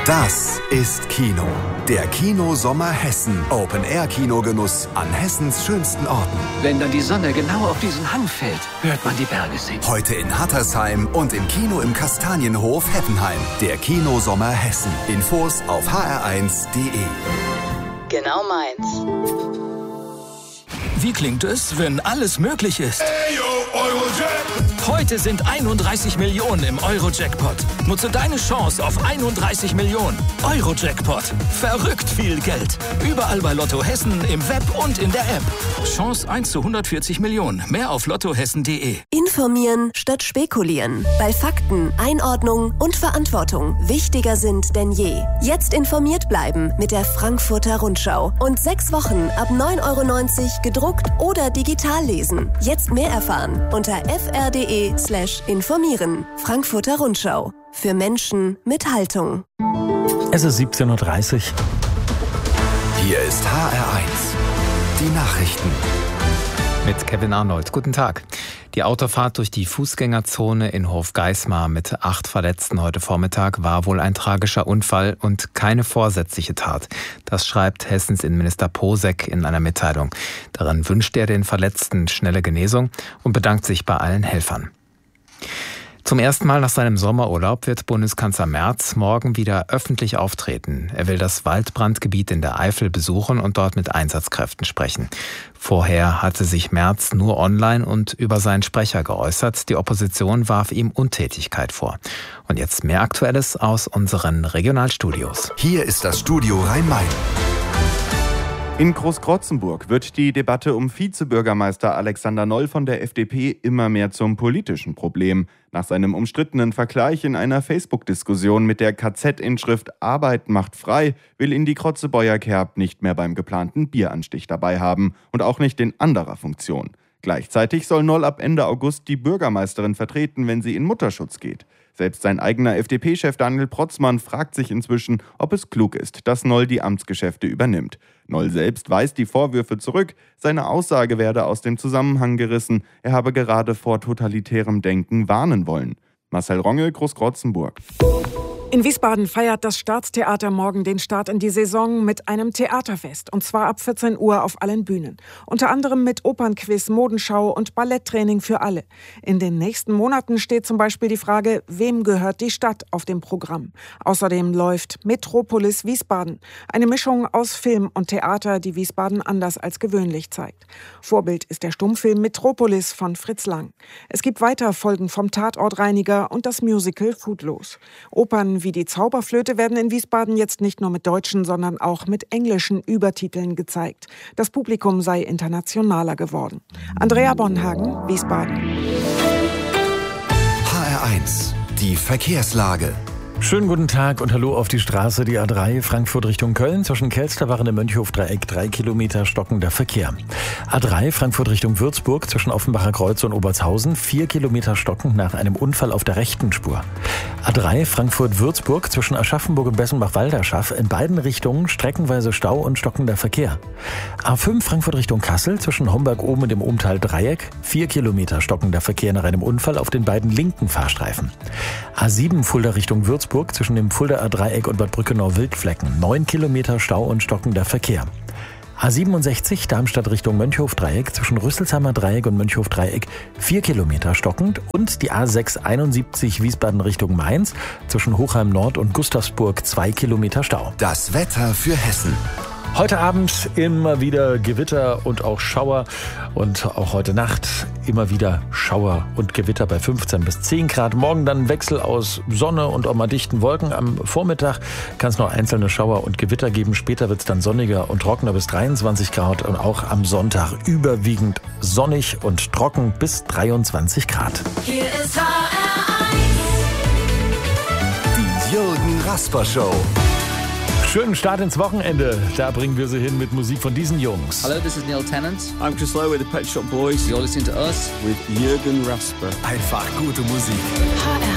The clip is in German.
Das ist Kino. Der Kinosommer Hessen. Open-Air-Kinogenuss an Hessens schönsten Orten. Wenn dann die Sonne genau auf diesen Hang fällt, hört man die Berge singen. Heute in Hattersheim und im Kino im Kastanienhof Heppenheim. Der Kinosommer Hessen. Infos auf hr1.de. Genau meins. Wie klingt es, wenn alles möglich ist? Hey, yo, Eurojack. Heute sind 31 Millionen im Euro-Jackpot. Nutze deine Chance auf 31 Millionen. Euro-Jackpot. Verrückt viel Geld. Überall bei Lotto Hessen, im Web und in der App. Chance 1 zu 140 Millionen. Mehr auf lottohessen.de. Informieren statt spekulieren. Weil Fakten, Einordnung und Verantwortung wichtiger sind denn je. Jetzt informiert bleiben mit der Frankfurter Rundschau. Und 6 Wochen ab 9,90 € gedruckt oder digital lesen. Jetzt mehr erfahren unter fr.de/informieren. Frankfurter Rundschau. Für Menschen mit Haltung. Es ist 17:30 Uhr. Hier ist HR1. Die Nachrichten. Mit Kevin Arnold. Guten Tag. Die Autofahrt durch die Fußgängerzone in Hofgeismar mit 8 Verletzten heute Vormittag war wohl ein tragischer Unfall und keine vorsätzliche Tat. Das schreibt Hessens Innenminister Posek in einer Mitteilung. Darin wünscht er den Verletzten schnelle Genesung und bedankt sich bei allen Helfern. Zum ersten Mal nach seinem Sommerurlaub wird Bundeskanzler Merz morgen wieder öffentlich auftreten. Er will das Waldbrandgebiet in der Eifel besuchen und dort mit Einsatzkräften sprechen. Vorher hatte sich Merz nur online und über seinen Sprecher geäußert. Die Opposition warf ihm Untätigkeit vor. Und jetzt mehr Aktuelles aus unseren Regionalstudios. Hier ist das Studio Rhein-Main. In Großkrotzenburg wird die Debatte um Vizebürgermeister Alexander Noll von der FDP immer mehr zum politischen Problem. Nach seinem umstrittenen Vergleich in einer Facebook-Diskussion mit der KZ-Inschrift Arbeit macht frei, will ihn die Krotzebäuer Kerb nicht mehr beim geplanten Bieranstich dabei haben und auch nicht in anderer Funktion. Gleichzeitig soll Noll ab Ende August die Bürgermeisterin vertreten, wenn sie in Mutterschutz geht. Selbst sein eigener FDP-Chef Daniel Protzmann fragt sich inzwischen, ob es klug ist, dass Noll die Amtsgeschäfte übernimmt. Noll selbst weist die Vorwürfe zurück, seine Aussage werde aus dem Zusammenhang gerissen, er habe gerade vor totalitärem Denken warnen wollen. Marcel Ronge, Großkrotzenburg. In Wiesbaden feiert das Staatstheater morgen den Start in die Saison mit einem Theaterfest. Und zwar ab 14 Uhr auf allen Bühnen. Unter anderem mit Opernquiz, Modenschau und Balletttraining für alle. In den nächsten Monaten steht zum Beispiel die Frage, wem gehört die Stadt auf dem Programm. Außerdem läuft Metropolis Wiesbaden. Eine Mischung aus Film und Theater, die Wiesbaden anders als gewöhnlich zeigt. Vorbild ist der Stummfilm Metropolis von Fritz Lang. Es gibt weiter Folgen vom Tatortreiniger und das Musical Footloose. Opern wie die Zauberflöte werden in Wiesbaden jetzt nicht nur mit deutschen, sondern auch mit englischen Übertiteln gezeigt. Das Publikum sei internationaler geworden. Andrea Bonhagen, Wiesbaden. HR1. Die Verkehrslage. Schönen guten Tag und hallo auf die Straße, die A3 Frankfurt Richtung Köln, zwischen Kelsterwachen im Mönchhofdreieck 3 Kilometer stockender Verkehr. A3 Frankfurt Richtung Würzburg, zwischen Offenbacher Kreuz und Obertshausen 4 Kilometer stockend nach einem Unfall auf der rechten Spur. A3 Frankfurt-Würzburg, zwischen Aschaffenburg und Bessenbach-Walderschaff in beiden Richtungen streckenweise Stau und stockender Verkehr. A5 Frankfurt Richtung Kassel, zwischen Homberg oben und dem Ohmtal-Dreieck 4 Kilometer stockender Verkehr nach einem Unfall auf den beiden linken Fahrstreifen. A7 Fulda Richtung Würzburg, zwischen dem Fuldaer Dreieck und Bad Brückenau-Wildflecken 9 Kilometer Stau und stockender Verkehr. A67 Darmstadt Richtung Mönchhofdreieck, zwischen Rüsselsheimer Dreieck und Mönchhofdreieck 4 Kilometer stockend und die A671 Wiesbaden Richtung Mainz, zwischen Hochheim Nord und Gustavsburg 2 Kilometer Stau. Das Wetter für Hessen. Heute Abend immer wieder Gewitter und auch Schauer und auch heute Nacht immer wieder Schauer und Gewitter bei 15 bis 10 Grad. Morgen dann Wechsel aus Sonne und auch mal dichten Wolken. Am Vormittag kann es noch einzelne Schauer und Gewitter geben. Später wird es dann sonniger und trockener bis 23 Grad und auch am Sonntag überwiegend sonnig und trocken bis 23 Grad. Hier ist HR1. Die Jürgen Rasper Show. Schönen Start ins Wochenende. Da bringen wir sie hin mit Musik von diesen Jungs. Hello, this is Neil Tennant. I'm Chris Lowe with the Pet Shop Boys. You're listening to us With Jürgen Rasper. Einfach gute Musik. HR